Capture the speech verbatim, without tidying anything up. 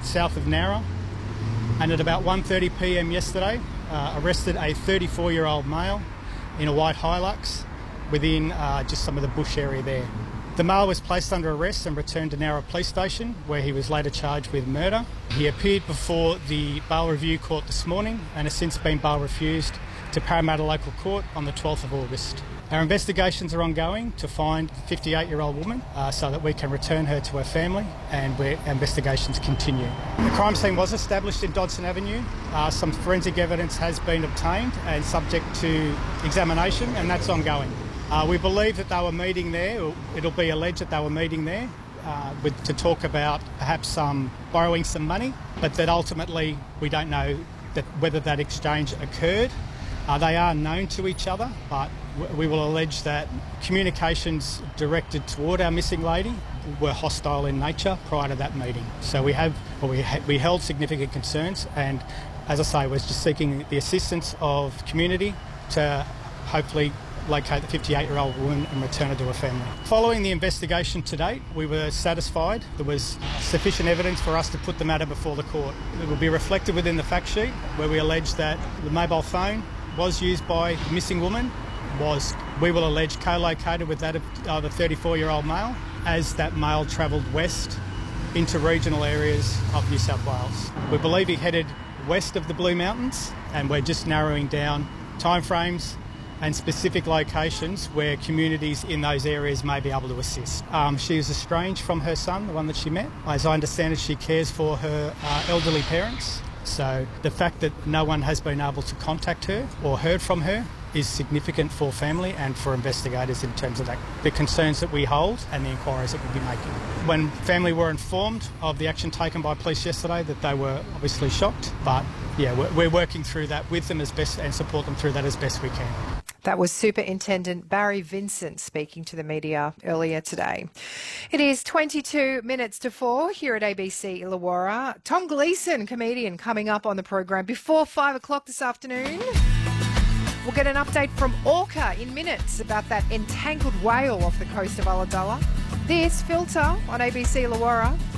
south of Nowra, and at about one thirty p m yesterday uh, arrested a thirty-four-year-old male in a white Hilux within uh, just some of the bush area there. The male was placed under arrest and returned to Nowra Police Station, where he was later charged with murder. He appeared before the bail review court this morning and has since been bail refused to Parramatta Local Court on the twelfth of August. Our investigations are ongoing to find the fifty-eight-year-old woman uh, so that we can return her to her family, and where investigations continue. The crime scene was established in Dodson Avenue. Uh, some forensic evidence has been obtained and subject to examination, and that's ongoing. Uh, we believe that they were meeting there, or it'll be alleged that they were meeting there uh, with, to talk about perhaps um, borrowing some money, but that ultimately we don't know that whether that exchange occurred. Uh, they are known to each other, but we will allege that communications directed toward our missing lady were hostile in nature prior to that meeting. So we have, well, we, ha- we held significant concerns, and as I say, we're just seeking the assistance of community to hopefully locate the fifty-eight-year-old woman and return her to her family. Following the investigation to date, we were satisfied there was sufficient evidence for us to put the matter before the court. It will be reflected within the fact sheet, where we allege that the mobile phone was used by the missing woman, was, we will allege, co-located with that of uh, the thirty-four-year-old male, as that male travelled west into regional areas of New South Wales. We believe he headed west of the Blue Mountains, and we're just narrowing down timeframes and specific locations where communities in those areas may be able to assist. Um, she is estranged from her son, the one that she met. As I understand it, she cares for her uh, elderly parents. So the fact that no one has been able to contact her or heard from her is significant for family and for investigators in terms of that, the concerns that we hold and the inquiries that we'll be making. When family were informed of the action taken by police yesterday, that they were obviously shocked, but yeah, we're, we're working through that with them as best and support them through that as best we can. That was Superintendent Barry Vincent speaking to the media earlier today. It is twenty-two minutes to four here at A B C Illawarra. Tom Gleeson, comedian, coming up on the program before five o'clock this afternoon. We'll get an update from Orca in minutes about that entangled whale off the coast of Ulladulla. This Filter on A B C Illawarra.